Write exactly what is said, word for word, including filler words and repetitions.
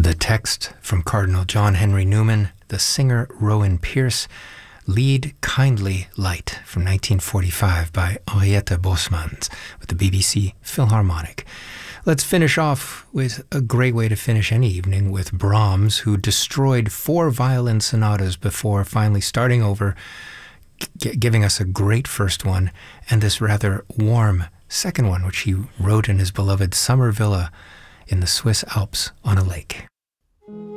The text from Cardinal John Henry Newman, the singer Rowan Pierce, Lead Kindly Light from nineteen forty-five by Henriette Bosmans with the B B C Philharmonic. Let's finish off with a great way to finish any evening with Brahms, who destroyed four violin sonatas before finally starting over, g- giving us a great first one and this rather warm second one, which he wrote in his beloved summer villa in the Swiss Alps on a lake.